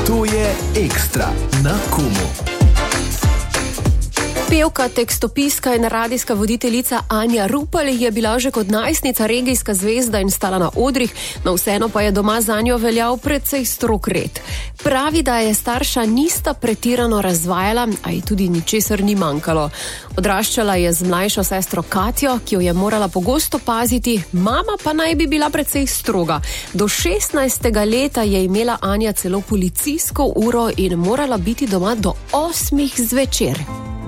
To je Ekstra na Komu. Pevka, tekstopiska in radijska voditeljica Anja Rupel je bila že kot najstnica regijska zvezda in stala na odrih, no vseeno pa je doma zanjo veljal precej strog red. Pravi, da je starša nista pretirano razvajala, a ji tudi ničesar ni manjkalo. Odraščala je z mlajšo sestro Katjo, ki jo je morala pogosto paziti, mama pa naj bi bila precej stroga. Do 16. leta je imela Anja celo policijsko uro in morala biti doma do 8. zvečer.